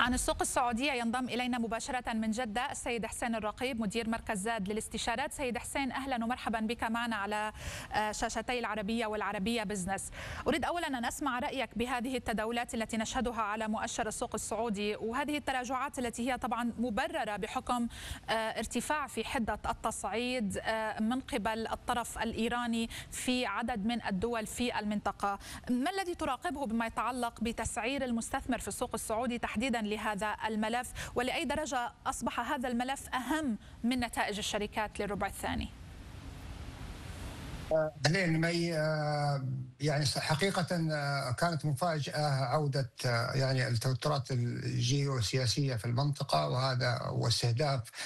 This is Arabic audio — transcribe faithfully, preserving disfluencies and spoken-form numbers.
عن السوق السعودية ينضم إلينا مباشرة من جدة السيد حسين الرقيب مدير مركز زاد للاستشارات. سيد حسين، أهلا ومرحبا بك معنا على شاشتي العربية والعربية بزنس. أريد أولا أن أسمع رأيك بهذه التداولات التي نشهدها على مؤشر السوق السعودي، وهذه التراجعات التي هي طبعا مبررة بحكم ارتفاع في حدة التصعيد من قبل الطرف الإيراني في عدد من الدول في المنطقة. ما الذي تراقبه بما يتعلق بتسعير المستثمر في السوق السعودي تحديدا لهذا الملف، ولأي درجة أصبح هذا الملف أهم من نتائج الشركات للربع الثاني؟ أهلين مي. يعني حقيقة كانت مفاجأة عودة يعني التوترات الجيوسياسية في المنطقة، وهذا واستهداف